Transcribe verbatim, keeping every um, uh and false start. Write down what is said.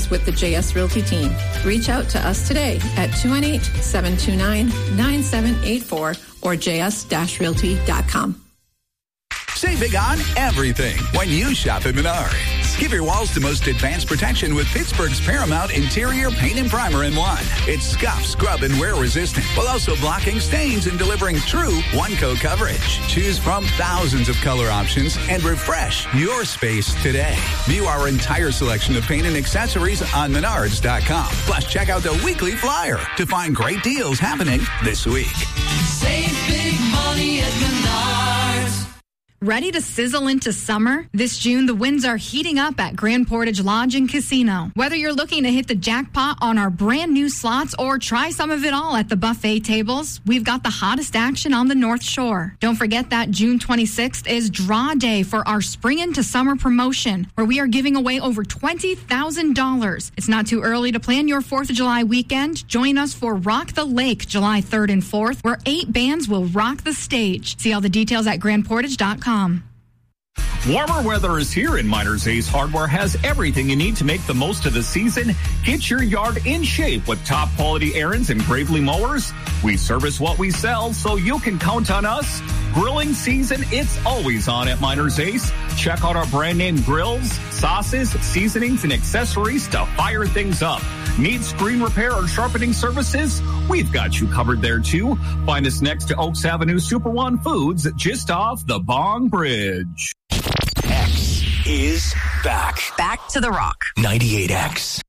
partners with the J S Realty team. Reach out to us today at two one eight, seven two nine, nine seven eight four or j s dash realty dot com. Save big on everything when you shop at Menards. Give your walls the most advanced protection with Pittsburgh's Paramount Interior Paint and Primer in one. It's scuff, scrub, and wear resistant, while also blocking stains and delivering true one-coat coverage. Choose from thousands of color options and refresh your space today. View our entire selection of paint and accessories on menards dot com. Plus, check out the weekly flyer to find great deals happening this week. Save big money at Menards. Ready to sizzle into summer? This June, the winds are heating up at Grand Portage Lodge and Casino. Whether you're looking to hit the jackpot on our brand new slots or try some of it all at the buffet tables, we've got the hottest action on the North Shore. Don't forget that June twenty-sixth is Draw Day for our Spring into Summer promotion, where we are giving away over twenty thousand dollars. It's not too early to plan your fourth of July weekend. Join us for Rock the Lake July third and fourth, where eight bands will rock the stage. See all the details at grand portage dot com. Warmer weather is here, and Miners Ace Hardware has everything you need to make the most of the season. Get your yard in shape with top quality Ariens and Gravely mowers. We service what we sell, so you can count on us. Grilling season, it's always on at Miners Ace. Check out our brand name grills, sauces, seasonings, and accessories to fire things up. Need screen repair or sharpening services? We've got you covered there, too. Find us next to Oaks Avenue Super One Foods, just off the Bong Bridge. X is back. Back to the Rock. ninety-eight X.